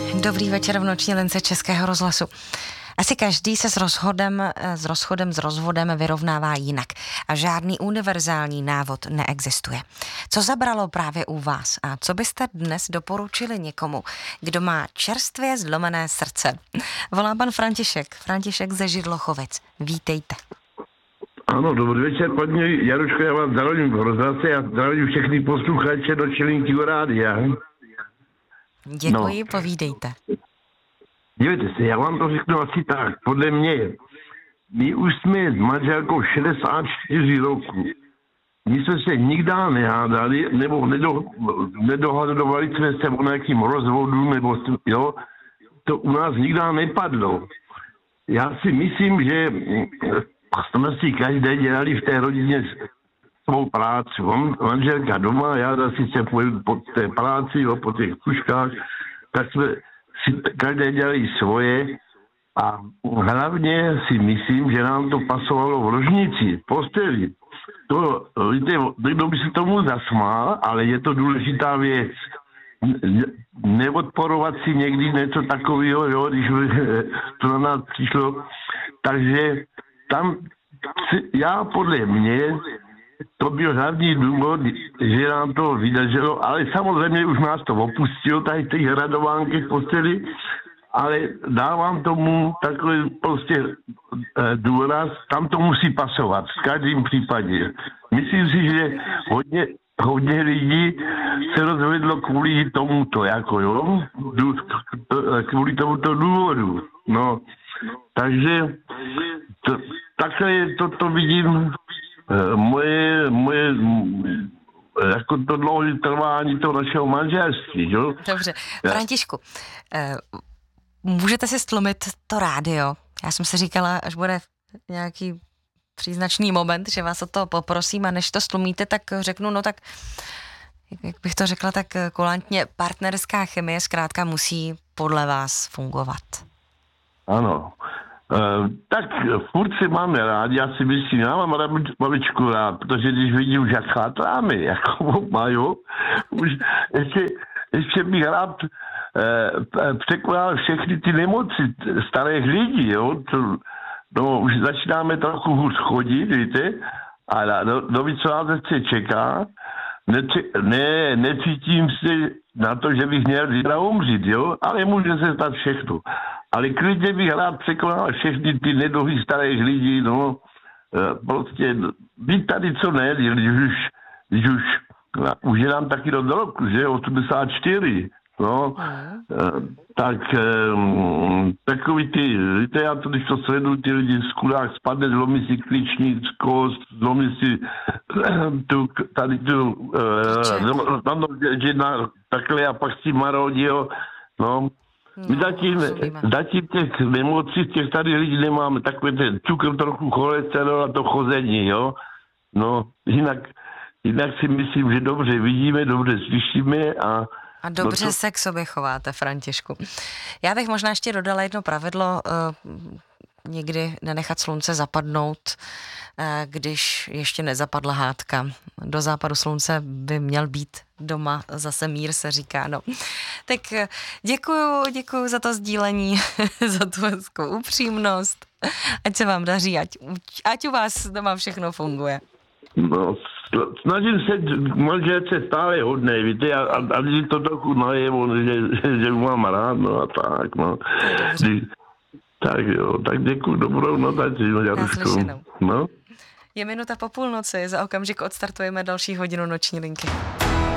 Dobrý večer v noční lince Českého rozhlasu. Asi každý se s rozvodem vyrovnává jinak a žádný univerzální návod neexistuje. Co zabralo právě u vás a co byste dnes doporučili někomu, kdo má čerstvě zlomené srdce? Volá pan František ze Židlochovic. Vítejte. Ano, dobrý večer, paní Jaruško, já vás zdravím v rozhlase a zdravím všechny posluchače do Čilinkyho rádia. Děkuji, povídejte. Dívejte se, já vám to řeknu asi tak. Podle mě, my už jsme s manželkou 64 roku. My jsme se nikdy nehádali, nebo nedohadovali jsme se o nějakým rozvodu, nebo jo, to u nás nikdy nepadlo. Já si myslím, že jsme si každý dělali v té rodině svou práci. Manželka doma, já zase se pojdu po té práci, jo, po těch kuškách, tak jsme si každý dělali svoje a hlavně si myslím, že nám to pasovalo v ložnici, v posteli. To, víte, někdo by se tomu zasmál, ale je to důležitá věc. Neodporovat si někdy něco takového, jo, když to na nás přišlo. Takže tam, já podle mě, to byl hlavní důvod, že nám to vydrželo, ale samozřejmě už nás to opustilo, tady ty hradovánky v posteli, ale dávám tomu takový prostě důraz, tam to musí pasovat, v každém případě. Myslím si, že hodně lidí se rozvedlo kvůli tomuto, jako jo, kvůli tomuto důvodu, no. Takže takhle to vidím, moje jako to dlouhé trvání toho našeho manželství, jo. Dobře, Františku, můžete si stlumit to rádio? Já jsem si říkala, až bude nějaký příznačný moment, že vás o to poprosím a než to stlumíte, tak řeknu, no tak, jak bych to řekla, tak kulantně, partnerská chemie zkrátka musí podle vás fungovat. Ano. Tak furt si máme rádi, já si myslím, já mám babičku rád, protože když vidím, jak chátráme, jako mají, už ještě bych rád překonal všechny ty nemoci starých lidí, jo, no, už začínáme trochu hůř chodit, víte, a do co nás se čeká, necítím si na to, že bych měl zítra umřít, jo, ale může se stát všechno. Ale klidně bych rád překonal všechny ty neduhy starých lidí, no, prostě být tady co ne, když už je nám taky do roku, že, 84, no, tak takový ty, víte, já to, když to sleduju, ty lidi v skulách spadne, zlomí si klíčnic, kost, zlomí si takhle a pak si marodí, jo, no. My zatím těch nemocí, těch tady lidí nemáme, takový ten cukr, trochu cholesterol a to chození, jo. No, jinak si myslím, že dobře vidíme, dobře slyšíme a dobře se k sobě chováte, Františku. Já bych možná ještě dodala jedno pravidlo, nikdy nenechat slunce zapadnout, když ještě nezapadla hádka. Do západu slunce by měl být doma zase mír, se říká, no. Tak děkuju za to sdílení, za tu hezkou upřímnost. Ať se vám daří, ať u vás doma všechno funguje. No, snažím se manželce stále hodnej, víte, a když to trochu najevo, že mám rád, no a tak, no. Tak jo, tak děkuji, dobrou noc, Jaruško. No. Je minuta po půlnoci, za okamžik odstartujeme další hodinu noční linky.